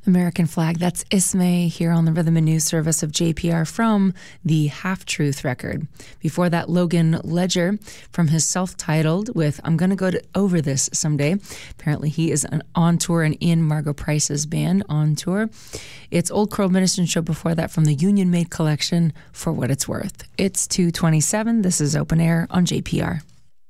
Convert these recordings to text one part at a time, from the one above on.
American Flag. That's Ismay here on the Rhythm and News Service of JPR from the Half Truth record. Before that, Logan Ledger from his self-titled with I'm Gonna Go Over This Someday. Apparently he is on tour and in Margot Price's band on tour. It's Old Crow Medicine Show before that from the Union Made collection, For What It's Worth. It's 2:27. This is Open Air on JPR.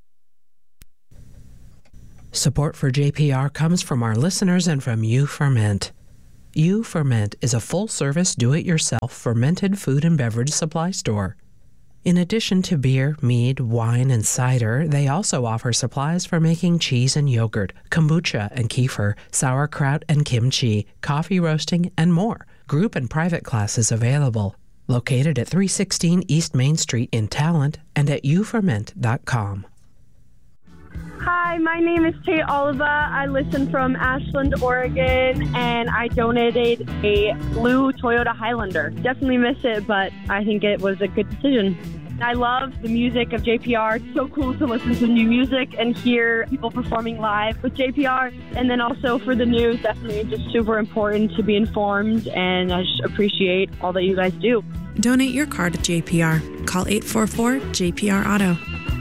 Support for JPR comes from our listeners and from You Ferment. You Ferment is a full-service, do-it-yourself fermented food and beverage supply store. In addition to beer, mead, wine, and cider, they also offer supplies for making cheese and yogurt, kombucha and kefir, sauerkraut and kimchi, coffee roasting, and more. Group and private classes available. Located at 316 East Main Street in Talent and at youferment.com. Hi, my name is Tate Oliva. I listen from Ashland, Oregon, and I donated a blue Toyota Highlander. Definitely miss it, but I think it was a good decision. I love the music of JPR. It's so cool to listen to new music and hear people performing live with JPR. And then also for the news, definitely just super important to be informed, and I just appreciate all that you guys do. Donate your car to JPR. Call 844-JPR-AUTO.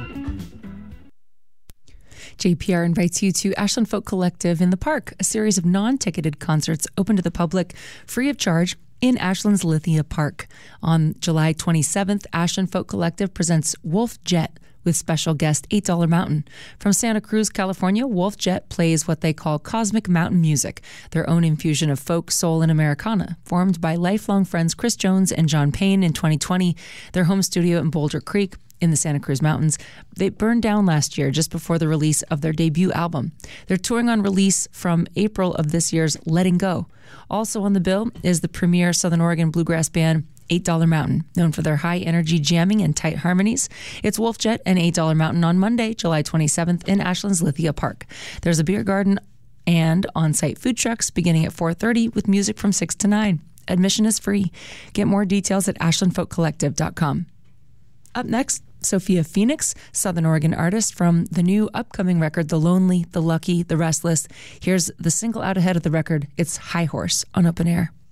JPR invites you to Ashland Folk Collective in the Park, a series of non-ticketed concerts open to the public, free of charge, in Ashland's Lithia Park. On July 27th, Ashland Folk Collective presents Wolf Jet with special guest $8 Mountain. From Santa Cruz, California, Wolf Jet plays what they call cosmic mountain music, their own infusion of folk, soul, and Americana. Formed by lifelong friends Chris Jones and John Payne in 2020, their home studio in Boulder Creek, in the Santa Cruz Mountains. They burned down last year just before the release of their debut album. They're touring on release from April of this year's Letting Go. Also on the bill is the premier Southern Oregon bluegrass band $8 Mountain, known for their high-energy jamming and tight harmonies. It's Wolf Jet and $8 Mountain on Monday, July 27th in Ashland's Lithia Park. There's a beer garden and on-site food trucks beginning at 4:30 with music from 6 to 9. Admission is free. Get more details at ashlandfolkcollective.com. Up next, Sophia Phoenix, Southern Oregon artist from the new upcoming record, The Lonely, The Lucky, The Restless. Here's the single out ahead of the record. It's High Horse on Open Air.